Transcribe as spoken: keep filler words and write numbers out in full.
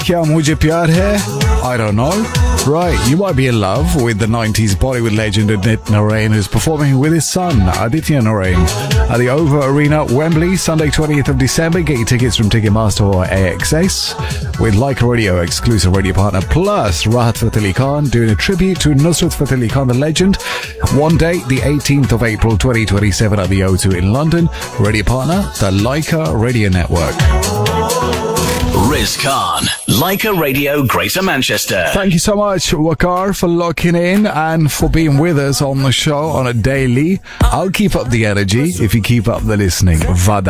Kya Mujhe Pyar Hai? I don't know. Right, you might be in love with the nineties Bollywood legend Udit Narain, who's performing with his son Aditya Narain at the O V O Arena, Wembley, Sunday twentieth of December. Get your tickets from Ticketmaster or A X S with Leica Radio exclusive radio partner, plus Rahat Fateh Ali Khan doing a tribute to Nusrat Fateh Ali Khan, the legend. One day, the eighteenth of April twenty twenty-seven at the O two in London. Radio partner, the Leica Radio Network. Riz Khan, Leica Radio, Greater Manchester. Thank you so much, Wakar, for locking in and for being with us on the show on a daily. I'll keep up the energy if you keep up the listening. Vada.